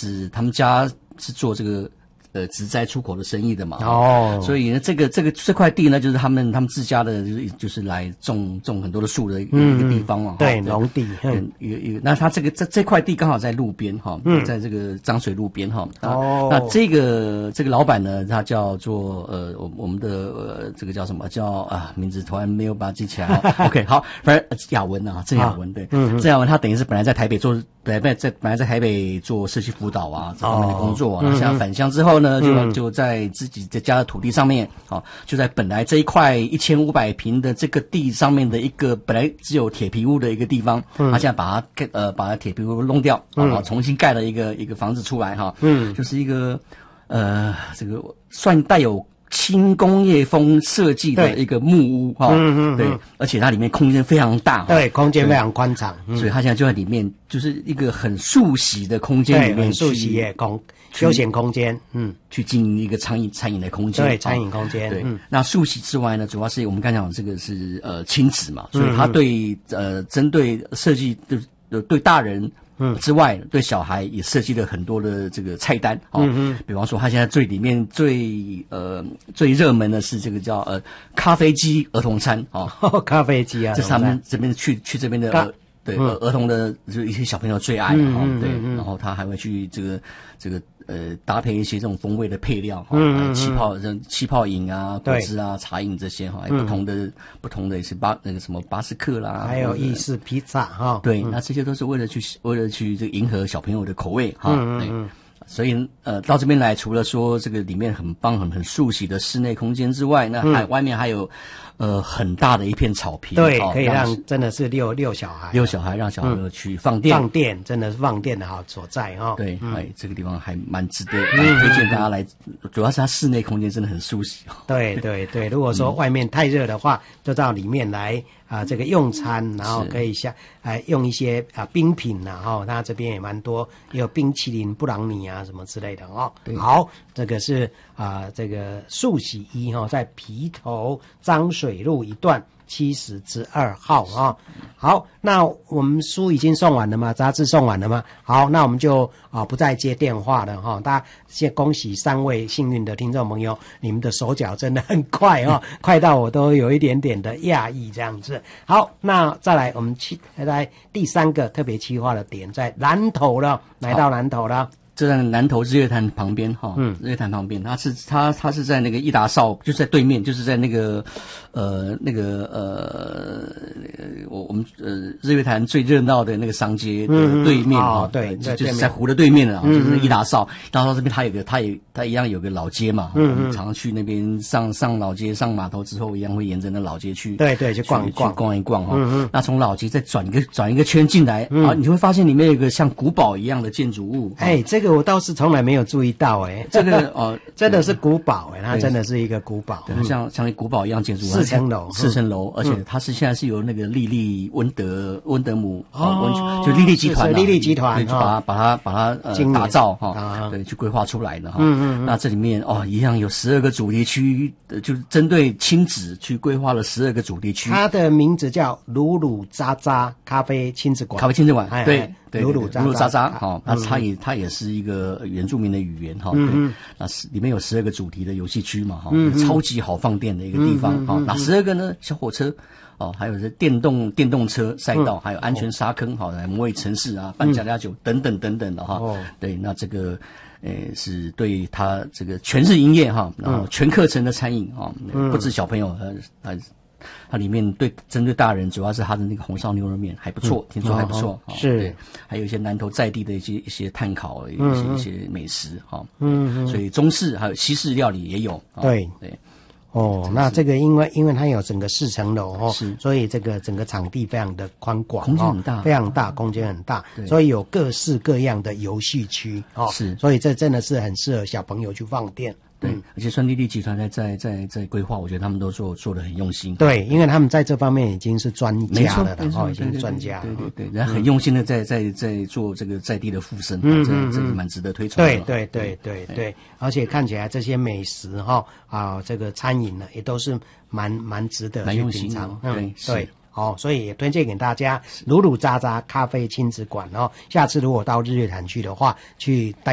是他们家是做这个植栽出口的生意的嘛，所以呢，这块地呢，就是他们自家的，就是来种很多的树的一个地方嘛， 对，农地， 那他这块地刚好在路边哈，在这个漳水路边哈，那这个老板呢，他叫做我们的这个叫什么叫名字突然没有把它记起来，OK， 好，反正雅文啊，郑雅文，对，郑雅文他等于是本来在台北做。本来在台北做社区辅导啊这方面的工作啊，现在返乡之后呢，就在自己的家的土地上面，就在本来这一块1500坪的这个地上面的一个本来只有铁皮屋的一个地方，他现在把它铁皮屋弄掉，重新盖了一个房子出来哈，就是一个这个算带有轻工业风设计的一个木屋哈，对，而且它里面空间非常大， 对，空间非常宽敞， 所以它现在就在里面，就是一个很熟悉的空间里面， 很熟悉耶，休闲空间， 去经营一个餐饮的空间， 对，餐饮空间， 对。那熟悉之外呢，主要是我们刚才讲这个是亲子嘛，所以它对针对设计对大人。之外，对小孩也设计了很多的这个菜单，比方说，他现在里面最热门的是这个叫咖啡机儿童餐咖啡机啊， 这是他们这边去这边的对儿童的就一些小朋友最爱对，然后他还会去这个搭配一些这种风味的配料气泡饮啊、果汁啊、茶饮这些还有不同的一些那个什么巴斯克啦， 还有意式披萨对，那这些都是为了去这个迎合小朋友的口味对。所以到这边来，除了说这个里面很棒、很熟悉的室内空间之外，那外面还有很大的一片草坪， 对，可以让真的是遛小孩让小朋友去放电， 真的是放电的好所在对，这个地方还蛮值得推荐大家来，主要是它室内空间真的很舒适对，如果说外面太热的话，就到里面来这个用餐，然后可以用一些冰品它这边也蛮多，也有冰淇淋、布朗尼啊什么之类的好，这个是这个素洗衣在皮头漳水路一段70之2号好，那我们书已经送完了吗？杂志送完了吗？好，那我们就不再接电话了大家先恭喜3位幸运的听众朋友，你们的手脚真的很快快到我都有一点点的讶异这样子。好，那再来我们来第3个特别企划的点在南投了，来到南投了。 就在南投日月潭旁边日月潭旁边，它是在那个义达邵，就在对面，就是在那个我们日月潭最热闹的那个商街的对面对， 就是在湖的对面就是义达邵。然后这边它一样有个老街嘛，我们常常去那边上老街上码头之后，一样会沿着那老街去去逛一逛那从老街再转一个圈进来你会发现里面有一个像古堡一样的建筑物。 这个我倒是从来没有注意到这个真的是古堡它真的是一个古堡， 对，像古堡一样建筑物，4层楼，而且它现在是由那个丽丽温德姆就丽丽集团对，就把它打造对，去规划出来的那这里面一样有12个主题区，就是针对亲子去规划了12个主题区。 它的名字叫鲁鲁扎扎咖啡亲子馆， 对。 鲁鲁扎扎它也是一个原住民的语言那里面有12个主题的游戏区嘛超级好放电的一个地方那12个呢小火车还有这电动车赛道，还有安全沙坑来模拟城市办家家酒等等的对，那这个是对它这个全日营业然后全课程的餐饮不止小朋友它里面针对大人，主要是它的那个红烧牛肉面还不错，听说还不错是对，还有一些南投在地的一些炭烤一些美食所以中式还有西式料理也有对。那这个因为它有整个4层楼所以这个整个场地非常的宽广， 空间很大， 非常大，空间很大，所以有各式各样的游戏区是， 所以这真的是很适合小朋友去放电。 对，而且川丽丽集团在规划，我觉得他们都做得很用心。 对，因为他们在这方面已经是专家了已经是专家。 对，人家很用心的在做这个在地的附身，这个蛮值得推崇的。 对，而且看起来这些美食这个餐饮呢，也都是蛮值得去品尝。对。所以也推荐给大家鲁鲁扎扎咖啡亲子馆下次如果到日月潭去的话，去带